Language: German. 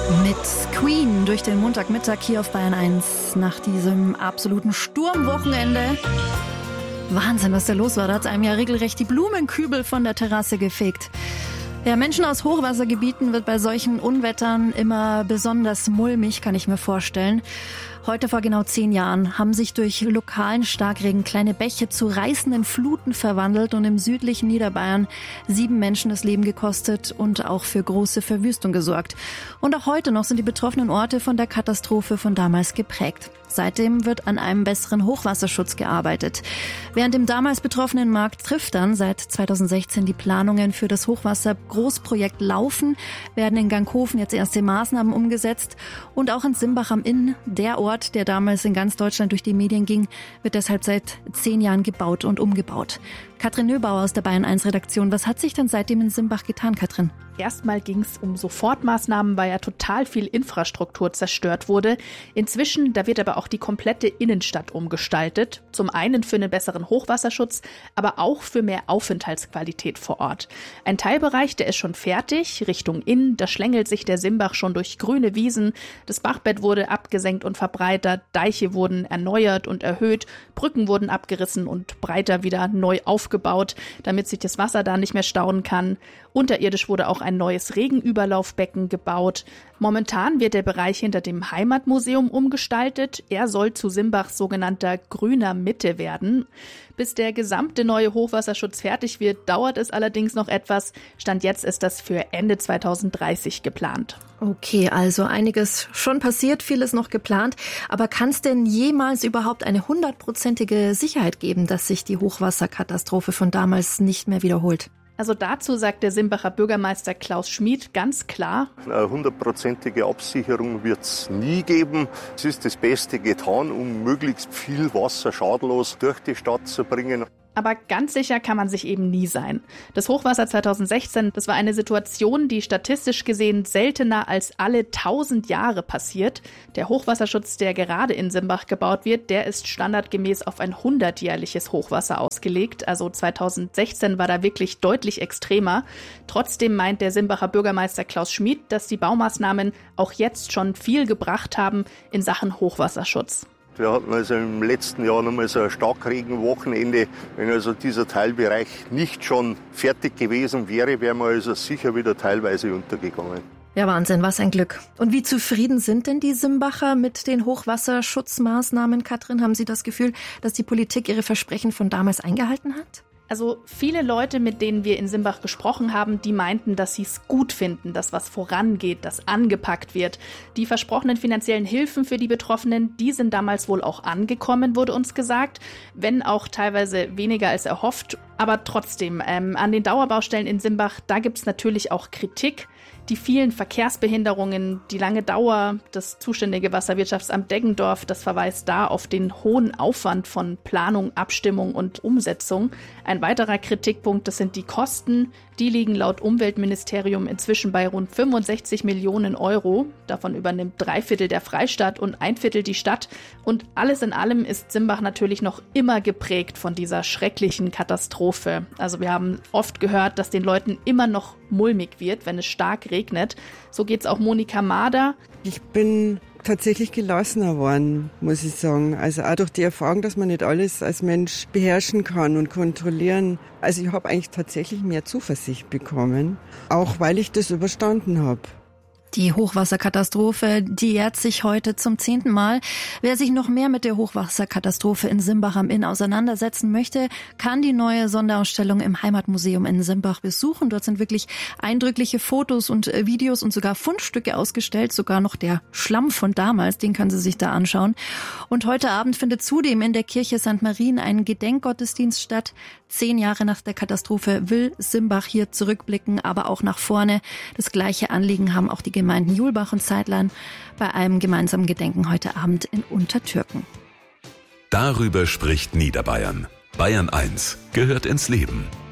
Mit Queen durch den Montagmittag hier auf Bayern 1 nach diesem absoluten Sturmwochenende. Wahnsinn, was da los war. Da hat einem ja regelrecht die Blumenkübel von der Terrasse gefegt. Ja, Menschen aus Hochwassergebieten wird bei solchen Unwettern immer besonders mulmig, kann ich mir vorstellen. Heute vor genau 10 Jahren haben sich durch lokalen Starkregen kleine Bäche zu reißenden Fluten verwandelt und im südlichen Niederbayern 7 Menschen das Leben gekostet und auch für große Verwüstung gesorgt. Und auch heute noch sind die betroffenen Orte von der Katastrophe von damals geprägt. Seitdem wird an einem besseren Hochwasserschutz gearbeitet. Während im damals betroffenen Markt Triftern seit 2016 die Planungen für das Hochwasser-Großprojekt laufen, werden in Ganghofen jetzt erste Maßnahmen umgesetzt. Und auch in Simbach am Inn, der Ort, der damals in ganz Deutschland durch die Medien ging, wird deshalb seit 10 Jahren gebaut und umgebaut. Katrin Nöbauer aus der Bayern 1 Redaktion. Was hat sich denn seitdem in Simbach getan, Katrin? Erstmal ging es um Sofortmaßnahmen, weil ja total viel Infrastruktur zerstört wurde. Inzwischen, da wird aber auch die komplette Innenstadt umgestaltet. Zum einen für einen besseren Hochwasserschutz, aber auch für mehr Aufenthaltsqualität vor Ort. Ein Teilbereich, der ist schon fertig, Richtung Inn. Da schlängelt sich der Simbach schon durch grüne Wiesen. Das Bachbett wurde abgesenkt und verbreitert. Deiche wurden erneuert und erhöht. Brücken wurden abgerissen und breiter wieder neu aufgebaut, damit sich das Wasser da nicht mehr stauen kann. Unterirdisch wurde auch ein neues Regenüberlaufbecken gebaut. Momentan wird der Bereich hinter dem Heimatmuseum umgestaltet. Er soll zu Simbachs sogenannter grüner Mitte werden. Bis der gesamte neue Hochwasserschutz fertig wird, dauert es allerdings noch etwas. Stand jetzt ist das für Ende 2030 geplant. Okay, also einiges schon passiert, vieles noch geplant. Aber kann es denn jemals überhaupt eine 100%ige Sicherheit geben, dass sich die Hochwasserkatastrophe von damals nicht mehr wiederholt? Also dazu sagt der Simbacher Bürgermeister Klaus Schmid ganz klar: Eine 100%ige Absicherung wird es nie geben. Es ist das Beste getan, um möglichst viel Wasser schadlos durch die Stadt zu bringen. Aber ganz sicher kann man sich eben nie sein. Das Hochwasser 2016, das war eine Situation, die statistisch gesehen seltener als alle 1000 Jahre passiert. Der Hochwasserschutz, der gerade in Simbach gebaut wird, der ist standardgemäß auf ein 100-jährliches Hochwasser ausgelegt. Also 2016 war da wirklich deutlich extremer. Trotzdem meint der Simbacher Bürgermeister Klaus Schmid, dass die Baumaßnahmen auch jetzt schon viel gebracht haben in Sachen Hochwasserschutz. Wir hatten also im letzten Jahr nochmal so ein Starkregenwochenende. Wenn also dieser Teilbereich nicht schon fertig gewesen wäre, wären wir also sicher wieder teilweise untergegangen. Ja, Wahnsinn, was ein Glück. Und wie zufrieden sind denn die Simbacher mit den Hochwasserschutzmaßnahmen, Katrin? Haben Sie das Gefühl, dass die Politik ihre Versprechen von damals eingehalten hat? Also viele Leute, mit denen wir in Simbach gesprochen haben, die meinten, dass sie es gut finden, dass was vorangeht, dass angepackt wird. Die versprochenen finanziellen Hilfen für die Betroffenen, die sind damals wohl auch angekommen, wurde uns gesagt. Wenn auch teilweise weniger als erhofft. Aber trotzdem, an den Dauerbaustellen in Simbach, da gibt es natürlich auch Kritik. Die vielen Verkehrsbehinderungen, die lange Dauer, das zuständige Wasserwirtschaftsamt Deggendorf, das verweist da auf den hohen Aufwand von Planung, Abstimmung und Umsetzung. Ein weiterer Kritikpunkt, das sind die Kosten. Die liegen laut Umweltministerium inzwischen bei rund 65 Millionen Euro. Davon übernimmt 3/4 der Freistaat und 1/4 die Stadt. Und alles in allem ist Simbach natürlich noch immer geprägt von dieser schrecklichen Katastrophe. Also wir haben oft gehört, dass den Leuten immer noch mulmig wird, wenn es stark regnet. So geht's auch Monika Mader. Ich bin tatsächlich gelassener geworden, muss ich sagen. Also auch durch die Erfahrung, dass man nicht alles als Mensch beherrschen kann und kontrollieren. Also ich habe eigentlich tatsächlich mehr Zuversicht bekommen, auch weil ich das überstanden habe. Die Hochwasserkatastrophe, die jährt sich heute zum 10. Mal. Wer sich noch mehr mit der Hochwasserkatastrophe in Simbach am Inn auseinandersetzen möchte, kann die neue Sonderausstellung im Heimatmuseum in Simbach besuchen. Dort sind wirklich eindrückliche Fotos und Videos und sogar Fundstücke ausgestellt. Sogar noch der Schlamm von damals, den können Sie sich da anschauen. Und heute Abend findet zudem in der Kirche St. Marien ein Gedenkgottesdienst statt. 10 Jahre nach der Katastrophe will Simbach hier zurückblicken, aber auch nach vorne. Das gleiche Anliegen haben auch die Gemeinden Julbach und Zeitlein bei einem gemeinsamen Gedenken heute Abend in Untertürken. Darüber spricht Niederbayern. Bayern 1 gehört ins Leben.